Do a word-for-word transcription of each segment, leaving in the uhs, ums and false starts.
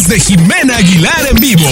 de Jimena Aguilar en vivo.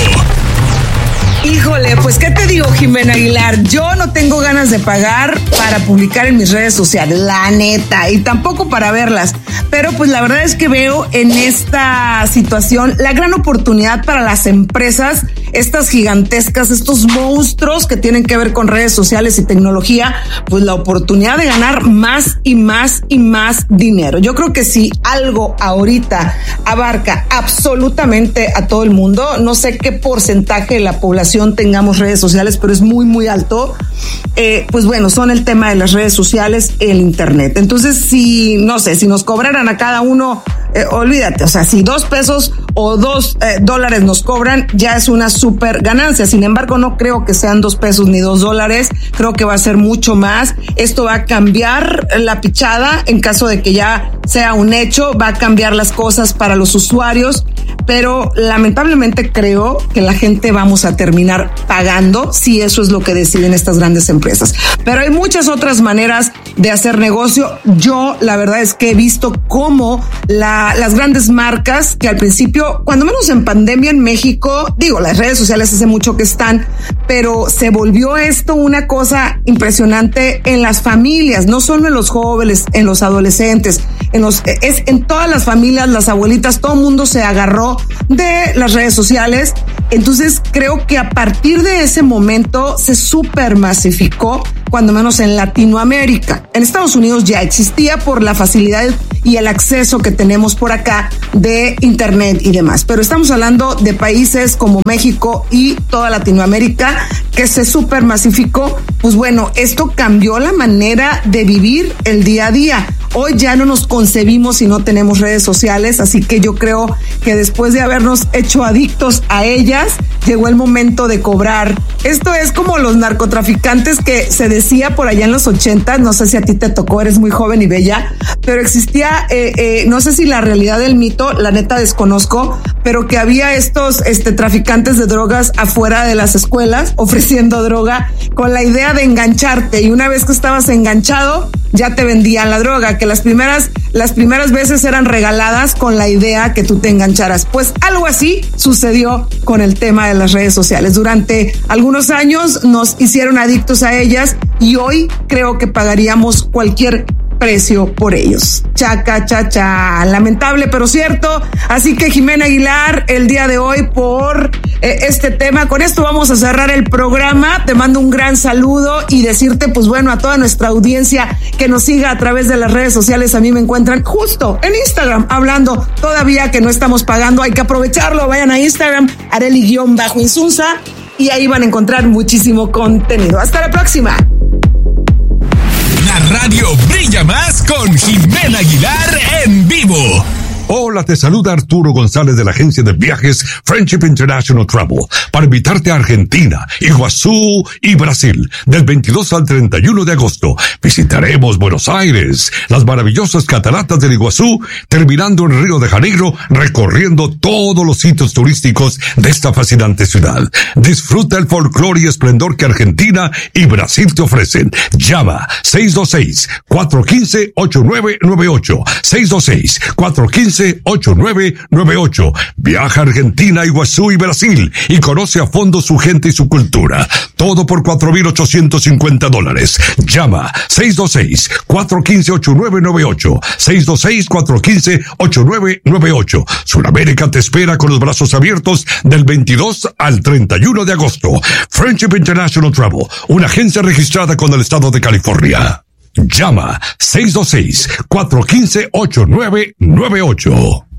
Híjole, pues ¿qué te digo, Jimena Aguilar? Yo no tengo ganas de pagar para publicar en mis redes sociales, la neta, y tampoco para verlas. Pero pues la verdad es que veo en esta situación la gran oportunidad para las empresas, estas gigantescas, estos monstruos que tienen que ver con redes sociales y tecnología, pues la oportunidad de ganar más y más y más dinero. Yo creo que si algo ahorita abarca absolutamente a todo el mundo, no sé qué porcentaje de la población tengamos redes sociales, pero es muy, muy alto. Eh, pues bueno, son el tema de las redes sociales, el internet. Entonces, si, no sé, si nos cobraran a cada uno, eh, olvídate, o sea, si dos pesos o dos eh, dólares nos cobran, ya es una súper ganancia. Sin embargo, no creo que sean dos pesos ni dos dólares. Creo que va a ser mucho más. Esto va a cambiar la pichada en caso de que ya sea un hecho, va a cambiar las cosas para los usuarios, pero lamentablemente creo que la gente vamos a terminar pagando si eso es lo que deciden estas grandes empresas. Pero hay muchas otras maneras de hacer negocio. Yo la verdad es que he visto cómo la, las grandes marcas que al principio, cuando menos en pandemia en México, digo, las redes sociales hace mucho que están, pero se volvió esto una cosa impresionante en las familias, no solo en los jóvenes, en los adolescentes, en los, es en todas las familias, las abuelitas, todo el mundo se agarró de las redes sociales. Entonces creo que a partir de ese momento se supermasificó, cuando menos en Latinoamérica. En Estados Unidos ya existía por la facilidad y el acceso que tenemos por acá de internet y demás, pero estamos hablando de países como México y toda Latinoamérica que se supermasificó. Pues bueno, esto cambió la manera de vivir el día a día. Hoy ya no nos concebimos si no tenemos redes sociales, así que yo creo que después de habernos hecho adictos a ellas, llegó el momento de cobrar. Esto es como los narcotraficantes que se decía por allá en los ochentas, no sé si a ti te tocó, eres muy joven y bella, pero existía, eh, eh, no sé si la realidad del mito, la neta desconozco, pero que había estos este, traficantes de drogas afuera de las escuelas ofreciendo droga con la idea de engancharte, y una vez que estabas enganchado, ya te vendían la droga, que las primeras, las primeras veces eran regaladas con la idea que tú te engancharas. Pues algo así sucedió con el tema de las redes sociales. Durante algunos años nos hicieron adictos a ellas y hoy creo que pagaríamos cualquier precio por ellos. Chaca, cha, cha. Lamentable, pero cierto. Así que Jimena Aguilar, el día de hoy por eh, este tema. Con esto vamos a cerrar el programa. Te mando un gran saludo y decirte, pues bueno, a toda nuestra audiencia que nos siga a través de las redes sociales. A mí me encuentran justo en Instagram hablando todavía que no estamos pagando. Hay que aprovecharlo. Vayan a Instagram, Areli-Insunza, y ahí van a encontrar muchísimo contenido. Hasta la próxima. La radio brilla más con Jimena Aguilar en vivo. Hola, te saluda Arturo González de la agencia de viajes Friendship International Travel para invitarte a Argentina, Iguazú y Brasil del veintidós al treinta y uno de agosto. Visitaremos Buenos Aires, las maravillosas cataratas del Iguazú, terminando en Río de Janeiro, recorriendo todos los sitios turísticos de esta fascinante ciudad. Disfruta el folclore y esplendor que Argentina y Brasil te ofrecen. Llama seis dos seis, cuatro uno cinco, ocho nueve nueve ocho, seis dos seis, cuatro uno cinco, ocho nueve nueve ocho. Viaja a Argentina, Iguazú y Brasil y conoce a fondo su gente y su cultura. Todo por cuatro mil ochocientos cincuenta dólares. Llama seis dos seis, cuatro uno cinco, ocho nueve nueve ocho, seis dos seis, cuatro uno cinco, ocho nueve nueve ocho. Sudamérica te espera con los brazos abiertos del veintidós al treinta y uno de agosto. Friendship International Travel, una agencia registrada con el estado de California. Llama seis dos seis, cuatro uno cinco, ocho nueve nueve ocho.